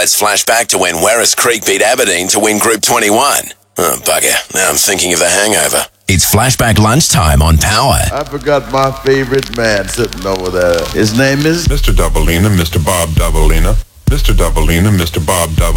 let's flash back to when Werris Creek beat Aberdeen to win Group 21. Oh, bugger. Now I'm thinking of the hangover. It's Flashback Lunchtime on Power. I forgot my favorite man sitting over there. His name is Mr. Doubleina, Mr. Bob Doubleina. Mr. Doubleina, Mr. Bob Doubleina.